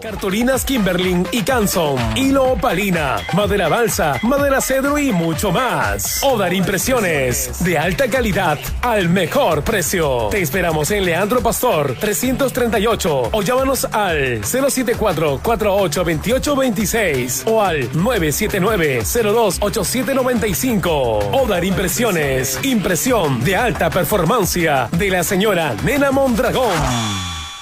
Cartulinas Kimberling y Canson, hilo opalina, madera balsa, madera cedro y mucho más. Odar Impresiones, de alta calidad al mejor precio. Te esperamos en Leandro Pastor 338 o llámanos al 074-482826 o al 979-028795. Odar Impresiones, impresión de alta performancia de la señora Nena Mondragón.